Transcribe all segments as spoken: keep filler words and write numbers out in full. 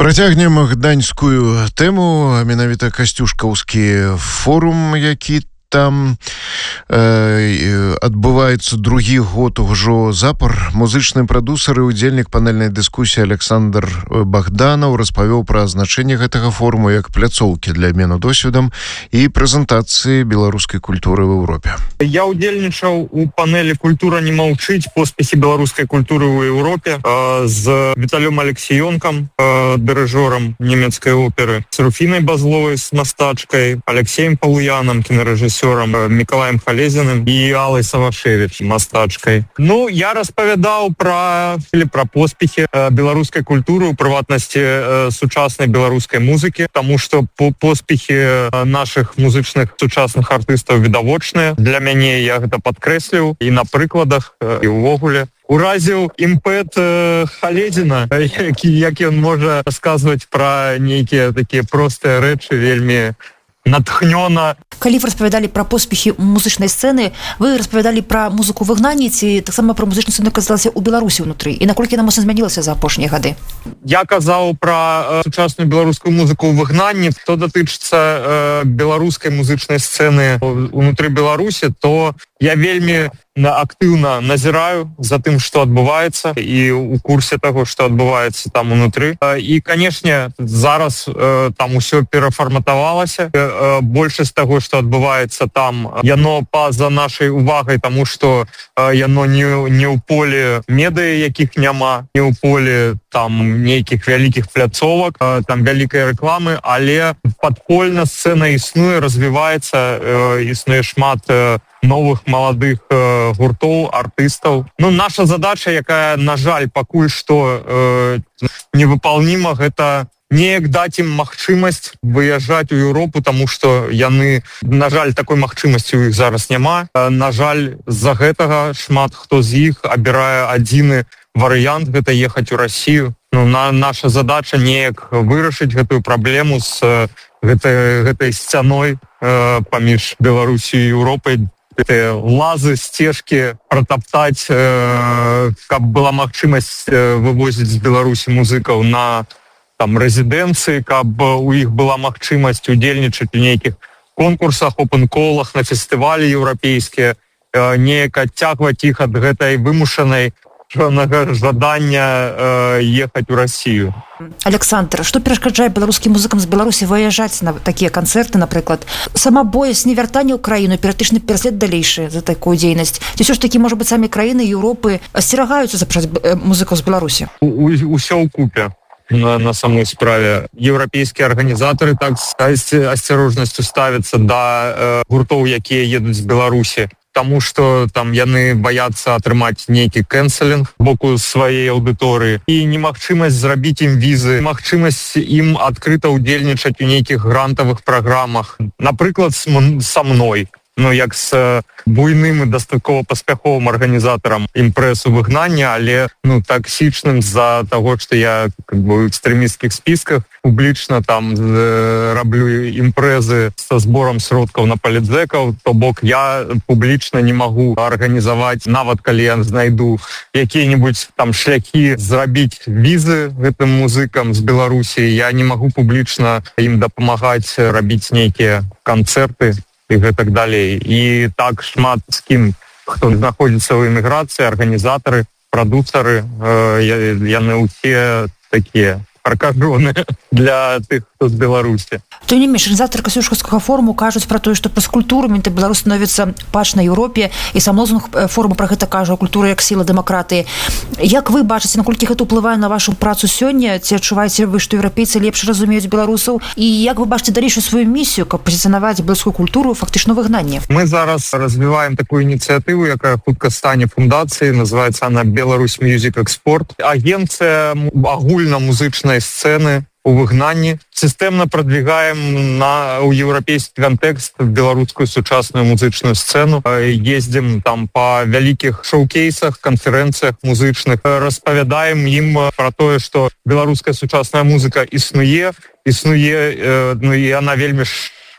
Працягнем гданьскую тэму, менавіта касцюшкаўскі форум, які там э, адбываецца другі год ужо запар. Музычны прадусар і удзельнік панельнай дыскусіі Александр Богданов распавёў пра значэнне гэтага форуму як пляцоўкі для абмену досведам і прэзентацыі беларускай культуры в Еўропе. Я удзельнічаў у панелі «Культура не маўчыць. Поспехи беларускай культуры ў Еўропе» э, з Віталём Алексіёнкам, э, дырыжорам нямецкай оперы, з Руфінай Базловай, з мастачкай, Алексеем Палуяном, кінарэжысёрам, Миколаем Халезиным и Аллой Савашевич, мастачкой. Ну, я распавядаў про, или про поспехи э, беларускай культуры, у прыватнасці э, сучаснай беларускай музыкі, тому что по поспехи э, наших музычных сучасных артыстаў відавочныя. Для мяне я гэта падкрэсліў і на прыкладах, э, і ўвогуле. Уразіў імпэт э, Халезіна, які, як ён можа расказваць пра нейкія такія простыя рэчы, вельмі натхнёна. Калі вы распавядалі пра поспехі музычнай сцэны, вы распавядалі пра музыку выгнанні ці таксама пра музычную сцэну, казалася, у Беларусі ўнутры? І наколькі яна моцна змянілася за апошнія гады? Я казаў пра э, сучасную беларускую музыку ў выгнанні. Што датычыцца э, беларускай музычнай сцэны ўнутры Беларусі, то я вельмі актыўна назіраю за тым, што адбываецца, і у курсе таго, што адбываецца там унутры. І, канешне, зараз э, там усё перафарматавалася. Э, большасць таго, што адбываецца там, яно па-за нашай увагай, таму што э, яно не, не ў полі медыа, якіх няма, не ў полі там нейкіх вялікіх пляцовак, э, там вялікай рэкламы, але падпольна сцэна існуе, развіваецца, э, існуе шмат э, новых маладых э, гуртоў, артыстаў. Ну, наша задача, якая, на жаль, пакуль што э, невыполнима, гэта неяк даць ім магчымасць выязджаць у Еўропу, таму што яны, на жаль, такой магчымасці ў іх зараз няма. Э, на жаль, з-за гэтага шмат хто з іх абірае адзіны варыянт, гэта ехаць у Расію. Ну, на, наша задача неяк вырашыць гэтую праблему з э, гэтай, гэтай сцяной э, паміж Беларусією і Еўропай, лазы, сцежкі пратаптаць, э, каб была магчымасць э, вывозіць з Беларусі музыкаў на там рэзідэнцыі, каб у іх была магчымасць удзельнічаць у нейкіх конкурсах, опен-колах, на фестывалі еўрапейскія, э, неяк адцягваць іх ад гэтай вымушанай жадання э, ехаць у Расію. Александр, што перашкаджае беларускім музыкам з Беларусі выязджаць на такія канцэрты, напрыклад? Сама боязь невяртання ў краіну, перыятычны пераслед далейшы за такую дзейнасць? Ці ўсё ж такі, можа быць, самі краіны Еўропы асцерагаюцца запрашаць музыкаў з Беларусі? Усё ў купе. На, на самой справе. Еўрапейскія арганізатары так з асцярожнасцю ставяцца да э, гуртоў, якія едуць з Беларусі. Таму што там яны баяцца атрымаць нейкі кэнселінг боку сваей аўдыторыі і немагчымасць зрабіць ім візы, магчымасць ім адкрыта ўдзельнічаць у нейкіх грантавых праграмах. Напрыклад, са мной. Ну, як з буйным і дастаткова паспяховым арганізатарам імпрэсу выгнання, але ну, таксічным з-за таго, што я как бы, у экстрэмісцкіх спісках публічна там э, раблю імпрэзы са зборам сродкаў на палітзекаў, то бок я публічна не магу арганізаваць, нават калі я знайду якія-небудзь там шляхі зрабіць візы гэтым музыкам з Беларусі, я не магу публічна ім дапамагаць рабіць нейкія канцэрты і гэтак далей. І так шмат з кім, хто знаходзіцца ў эміграцыі, арганізатары, прадусары, э, яны ўсе такія пракажоны для тых, хто з Беларусі. То не менш, арганізатары касцюшкаўскага форуму кажуць пра тое, што праз культуру менавіта Беларусь становіцца пач на Еўропе, і сам лозунг форуму пра гэта кажа, культура як сіла дэмакратыі. Як вы бачыце, наколькі гэта ўплывае на вашу працу сёння? Ці адчуваеце вы, што еўрапейцы лепш разумеюць беларусаў? І як вы бачыце далейшую сваю місію, каб пазіцыянаваць беларускую культуру фактычна выгнанне? Мы зараз развіваем такую ініцыятыву, якая хутка стане фундацыяй, называецца она Беларусь Music Export. Агенцыя агульна-музычнай сцэны у выгнанні. Сістэмна прадвігаем на ў еўрапейскі кантэкст беларускую сучасную музычную сцэну. Ездзім там па вялікіх шоу-кейсах, канферэнцыях музычных, распавядаем ім пра тое, што беларуская сучасная музыка існуе, існуе, ну і яна вельмі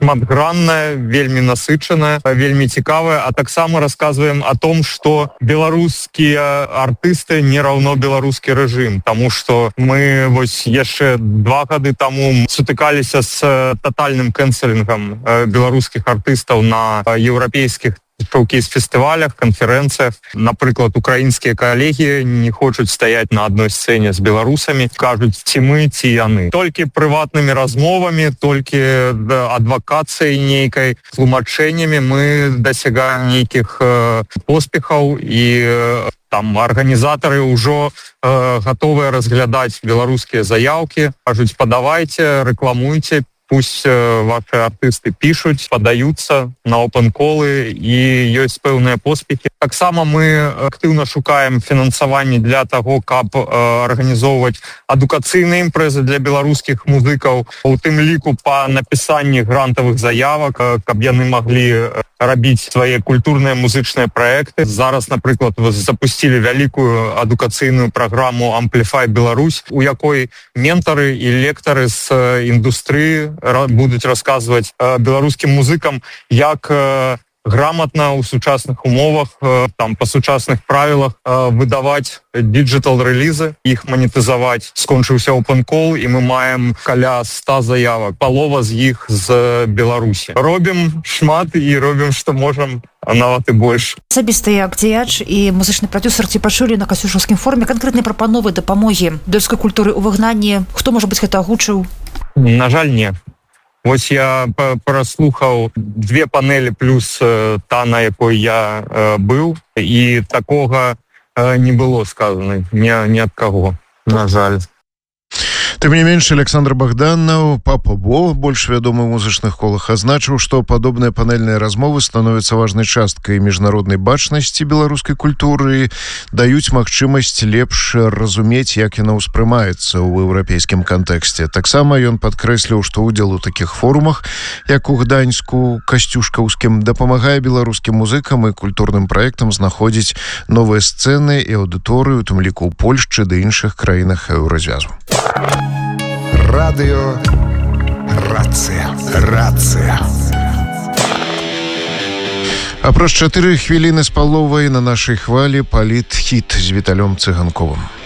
шматгранная, вельмі насычаная, вельмі цікавая, а таксама расказваем о том, что беларускія артысты не раўно беларускі рэжым, тому что мы вось яшчэ два гады таму сутыкаліся с тотальным кэнселінгам беларускіх артыстаў на еўрапейскіх шоукейс-фестывалях, конференциях. Наприклад, украинские коллеги не хочуть стоять на одной сцене с белорусами, кажуть, ці ми, ці яны. Толькі прыватнымі размовамі, толькі адвакацыяй нейкай, тлумачэннямі мы дасягаем нейкіх э, поспехаў, і э, там арганізатары ўжо э, готовыя разглядаць беларускія заявкі, кажуць, падавайце, рэкламуйце, пусть ваши артисты пишут, подаются на опен-колы, и есть пэўныя поспехи. Таксама мы активно шукаем фінансаванне для того, каб организовывать адукацыйныя імпрэзы для беларускіх музыкаў, у тым ліку по напісанні грантовых заявок, каб яны могли рабіць свае культурныя музычныя проекты. Зараз, напрыклад, запустили вялікую адукацыйную праграму Amplify Беларусь, у якой ментары і лектары з індустрыі будуць расказваць беларускім музыкам, як грамотно у сучасных умовах, там по сучасных правилах выдаваць диджитал-релизы, их монетизовать. Скончыўся open call, і мы маем каля ста заявок, палова з іх з Беларусі. Робім шмат і робім, што можам, а нават і больш. Асабіста як дзеяч і музычны прадюсер, ці пачулі на касюшаўскім форуме канкрэтныя прапановы дапамогі беларускай культуры ў выгнанні? Хто, можа быць, гэта агучыў? На жаль, не. Вось я праслухаў две панелі плюс та, на якой я быў, і такога не было сказано ні, ні ад каго, на жаль. Тым не менш, Александр Богданаў, Папа Бо, больш вядомы ў музычных колах, азначыў, што падобныя панельныя размовы становяцца важнай часткай міжнароднай бачнасці беларускай культуры, даюць магчымасць лепш разумець, як яна ўспрымаецца ў еўрапейскім кантэксце. Таксама ён падкрэсліў, што ўдзел у такіх форумах, як у Гданьску, Касцюшкаўскім, дапамагае беларускім музыкам і культурным праектам знаходзіць новыя сцэны і аўдыторыю, у тым ліку ў Польшчы ды іншых краінах еўразвязу. Радыё Рацыя. Рацыя. А праз чатыры хвіліны з паловай на нашай хвалі паліт-хіт з Віталём Цыганковым.